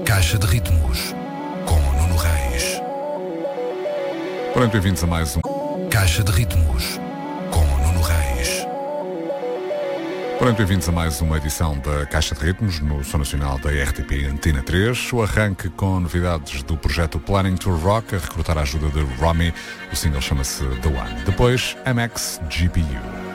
Caixa de Ritmos, com Nuno Reis. Pronto, bem-vindos a mais um Caixa de Ritmos, com Nuno Reis. Pronto, bem-vindos a mais uma edição da Caixa de Ritmos no Som Nacional da RTP Antena 3. O arranque com novidades do projeto Planning to Rock, a recrutar a ajuda de Romy. O single chama-se The One. Depois, MX GPU.